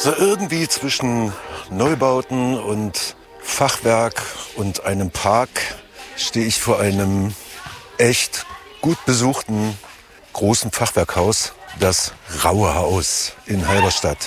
So irgendwie zwischen Neubauten und Fachwerk und einem Park stehe ich vor einem echt gut besuchten großen Fachwerkhaus, das Raue Haus in Halberstadt.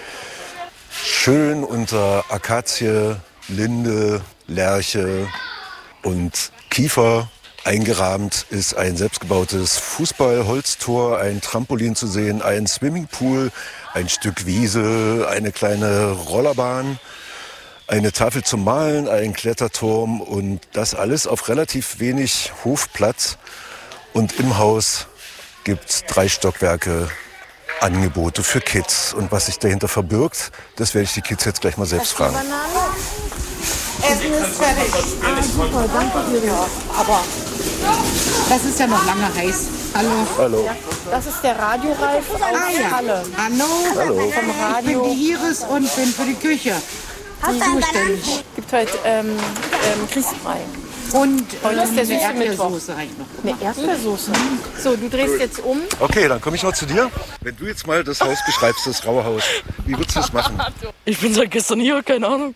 Schön unter Akazie, Linde, Lärche und Kiefer eingerahmt ist ein selbstgebautes Fußball-Holztor, ein Trampolin zu sehen, ein Swimmingpool, ein Stück Wiese, eine kleine Rollerbahn, eine Tafel zum Malen, ein Kletterturm und das alles auf relativ wenig Hofplatz. Und im Haus gibt es 3 Stockwerke Angebote für Kids. Und was sich dahinter verbirgt, das werde ich die Kids jetzt gleich mal selbst fragen. Essen ist fertig. Ah, super, danke dir. Aber das ist ja noch lange heiß. Hallo. Hallo. Ja, das ist der Radio-Ralf aus Halle. Hallo. Vom Radio. Ich bin die Iris und bin für die Küche zuständig. Gibt heute Grießbrei. Und Heute ist der süße Erdbeersoße eigentlich noch. Eine Erdbeersoße. So, du drehst jetzt um. Okay, dann komme ich noch zu dir. Wenn du jetzt mal das Haus beschreibst, das Raue Haus, wie würdest du das machen? Ich bin seit gestern hier, keine Ahnung.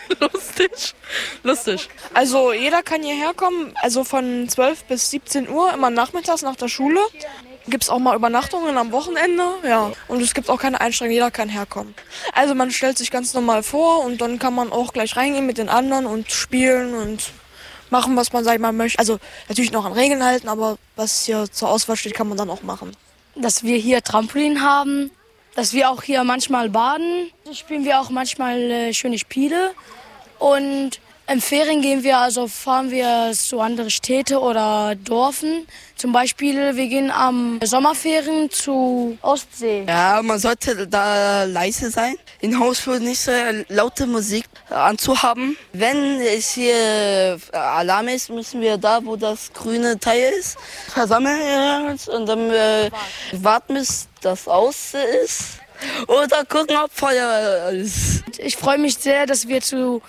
Lustig. Also jeder kann hierher kommen, also von 12 bis 17 Uhr, immer nachmittags nach der Schule. Gibt es auch mal Übernachtungen am Wochenende, ja. Und es gibt auch keine Einschränkungen, jeder kann herkommen. Also man stellt sich ganz normal vor und dann kann man auch gleich reingehen mit den anderen und spielen und machen, was man, sag ich mal, möchte. Also natürlich noch an Regeln halten, aber was hier zur Auswahl steht, kann man dann auch machen. Dass wir hier Trampolin haben, dass wir auch hier manchmal baden. Spielen wir auch manchmal schöne Spiele. Und im Ferien fahren wir zu anderen Städten oder Dörfern. Zum Beispiel, wir gehen am Sommerferien zu Ostsee. Ja, man sollte da leise sein. Im Haus wird nicht so laute Musik anzuhaben. Wenn es hier Alarm ist, müssen wir da, wo das grüne Teil ist, versammeln uns und dann warten, bis das aus ist. Oder gucken, ob Feuer ist. Ich freue mich sehr, dass wir zur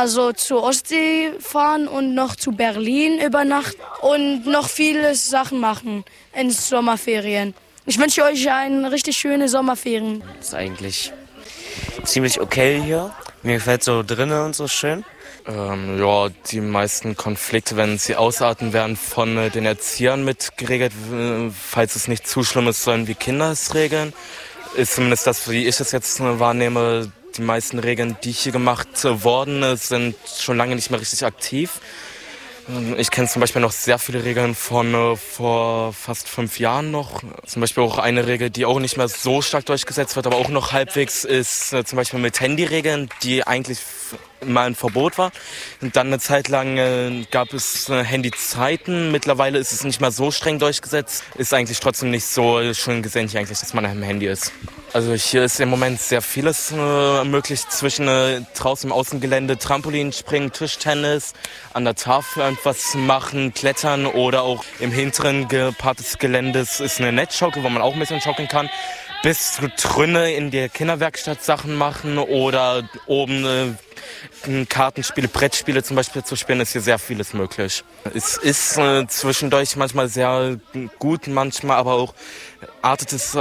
Ostsee fahren und noch zu Berlin über Nacht und noch viele Sachen machen in Sommerferien. Ich wünsche euch eine richtig schöne Sommerferien. Das ist eigentlich ziemlich okay hier. Mir gefällt so drinnen und so schön. Ja, die meisten Konflikte, wenn sie ausarten, werden von den Erziehern mit geregelt. Falls es nicht zu schlimm ist, sollen die Kinder es regeln. Ist zumindest das, wie ich es jetzt wahrnehme. Die meisten Regeln, die hier gemacht worden sind schon lange nicht mehr richtig aktiv. Ich kenne zum Beispiel noch sehr viele Regeln von vor fast 5 Jahren noch. Zum Beispiel auch eine Regel, die auch nicht mehr so stark durchgesetzt wird, aber auch noch halbwegs ist zum Beispiel mit Handyregeln, die eigentlich mal ein Verbot war. Und dann eine Zeit lang gab es Handyzeiten. Mittlerweile ist es nicht mehr so streng durchgesetzt. Ist eigentlich trotzdem nicht so schön gesehen, eigentlich, dass man am Handy ist. Also hier ist im Moment sehr vieles möglich zwischen draußen im Außengelände, Trampolin springen, Tischtennis, an der Tafel etwas machen, klettern oder auch im hinteren Part des Geländes ist eine Netzschaukel, wo man auch ein bisschen schaukeln kann. Bis drinnen in der Kinderwerkstatt Sachen machen oder oben Kartenspiele, Brettspiele zum Beispiel zu spielen, ist hier sehr vieles möglich. Es ist zwischendurch manchmal sehr gut, manchmal aber auch artet es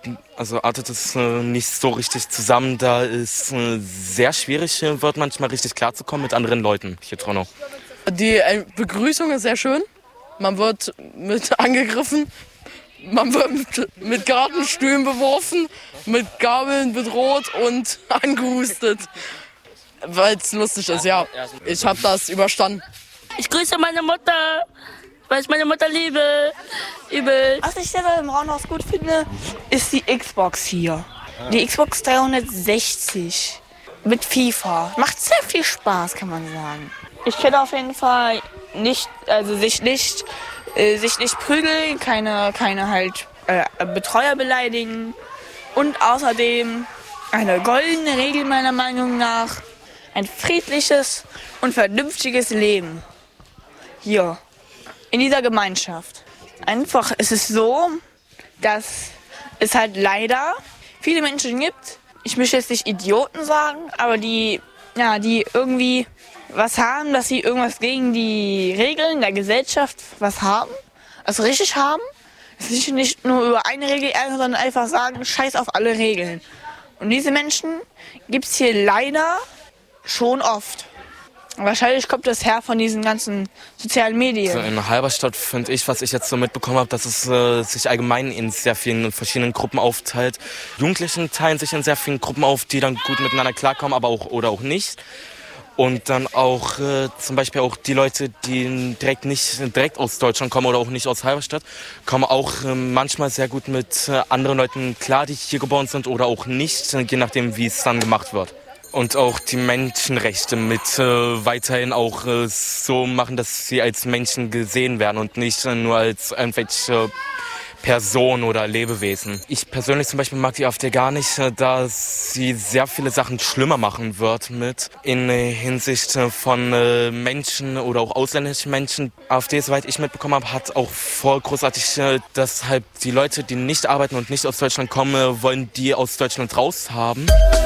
nicht so richtig zusammen, da es sehr schwierig wird, manchmal richtig klarzukommen mit anderen Leuten hier drinnen. Die Begrüßung ist sehr schön. Man wird mit angegriffen. Man wird mit Gartenstühlen beworfen, mit Gabeln bedroht und angehustet. Weil es lustig ist, ja. Ich habe das überstanden. Ich grüße meine Mutter, weil ich meine Mutter liebe. Übel. Was ich selber im Raunhaus gut finde, ist die Xbox hier. Die Xbox 360 mit FIFA. Macht sehr viel Spaß, kann man sagen. Ich kenne auf jeden Fall nicht, sich nicht prügeln, keine Betreuer beleidigen und außerdem eine goldene Regel meiner Meinung nach, ein friedliches und vernünftiges Leben hier in dieser Gemeinschaft. Einfach ist es so, dass es halt leider viele Menschen gibt, ich möchte jetzt nicht Idioten sagen, aber die irgendwie was haben, dass sie irgendwas gegen die Regeln der Gesellschaft was haben, also richtig haben, sich nicht nur über eine Regel ärgern, sondern einfach sagen, scheiß auf alle Regeln. Und diese Menschen gibt es hier leider schon oft. Wahrscheinlich kommt das her von diesen ganzen sozialen Medien. Also in Halberstadt finde ich, was ich jetzt so mitbekommen habe, dass es sich allgemein in sehr vielen verschiedenen Gruppen aufteilt. Jugendlichen teilen sich in sehr vielen Gruppen auf, die dann gut miteinander klarkommen, aber auch oder auch nicht. Und dann auch zum Beispiel auch die Leute, die nicht direkt aus Deutschland kommen oder auch nicht aus Halberstadt, kommen auch manchmal sehr gut mit anderen Leuten klar, die hier geboren sind oder auch nicht, je nachdem, wie es dann gemacht wird. Und auch die Menschenrechte mit weiterhin auch so machen, dass sie als Menschen gesehen werden und nicht nur als irgendwelche Personen oder Lebewesen. Ich persönlich zum Beispiel mag die AfD gar nicht, da sie sehr viele Sachen schlimmer machen wird mit in Hinsicht von Menschen oder auch ausländischen Menschen. AfD, soweit ich mitbekommen habe, hat auch vor großartig, dass halt die Leute, die nicht arbeiten und nicht aus Deutschland kommen, wollen die aus Deutschland raus haben.